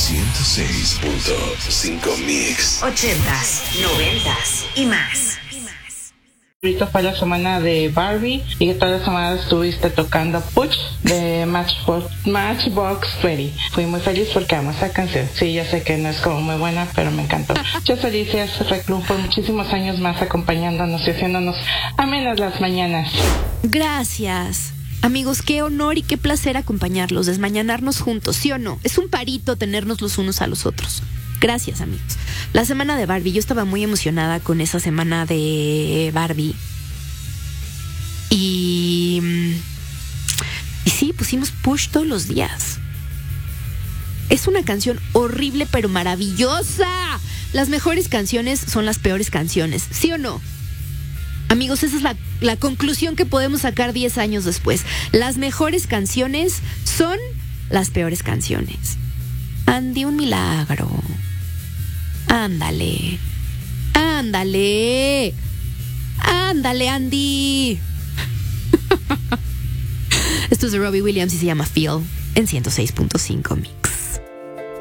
106.5 Mix. 80s, 90s y más. Ahorita fue la semana de Barbie y que toda la semana estuviste tocando Push de Matchbox 20. Fui muy feliz porque amo esa canción. Sí, ya sé que no es como muy buena, pero me encantó. Muchas felices, Reclum, por muchísimos años más acompañándonos y haciéndonos amenas las mañanas. Gracias. Amigos, qué honor y qué placer acompañarlos, desmañanarnos juntos, ¿sí o no? Es un parito tenernos los unos a los otros. Gracias, amigos. La semana de Barbie, yo estaba muy emocionada con esa semana de Barbie. Y sí, pusimos Push todos los días. Es una canción horrible pero maravillosa. Las mejores canciones son las peores canciones, ¿sí o no? Amigos, esa es la conclusión que podemos sacar 10 años después. Las mejores canciones son las peores canciones. Andy, un milagro. Ándale. Ándale. Ándale, Andy. Esto es de Robbie Williams y se llama Feel en 106.5 Mix.